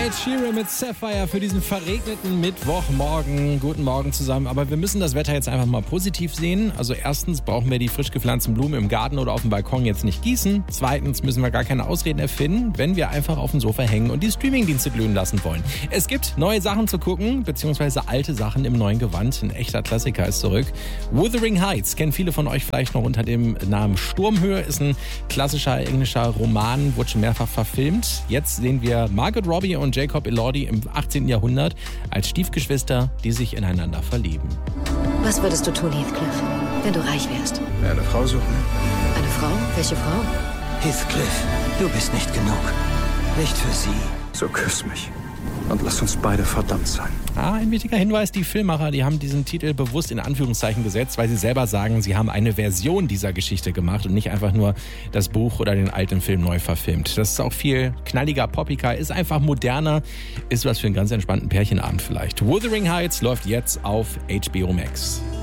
Ed Sheeran mit Sapphire für diesen verregneten Mittwochmorgen. Guten Morgen zusammen. Aber wir müssen das Wetter jetzt einfach mal positiv sehen. Also erstens brauchen wir die frisch gepflanzten Blumen im Garten oder auf dem Balkon jetzt nicht gießen. Zweitens müssen wir gar keine Ausreden erfinden, wenn wir einfach auf dem Sofa hängen und die Streamingdienste glühen lassen wollen. Es gibt neue Sachen zu gucken, beziehungsweise alte Sachen im neuen Gewand. Ein echter Klassiker ist zurück. Wuthering Heights kennen viele von euch vielleicht noch unter dem Namen Sturmhöhe. Ist ein klassischer englischer Roman, wurde schon mehrfach verfilmt. Jetzt sehen wir Margot Robbie und Jacob Elordi im 18. Jahrhundert als Stiefgeschwister, die sich ineinander verlieben. Was würdest du tun, Heathcliff, wenn du reich wärst? Eine Frau suchen. Eine Frau? Welche Frau? Heathcliff, du bist nicht genug. Nicht für sie. So küss mich. Und lass uns beide verdammt sein. Ein wichtiger Hinweis, die Filmmacher, die haben diesen Titel bewusst in Anführungszeichen gesetzt, weil sie selber sagen, sie haben eine Version dieser Geschichte gemacht und nicht einfach nur das Buch oder den alten Film neu verfilmt. Das ist auch viel knalliger, poppiger, ist einfach moderner, ist was für einen ganz entspannten Pärchenabend vielleicht. Wuthering Heights läuft jetzt auf HBO Max.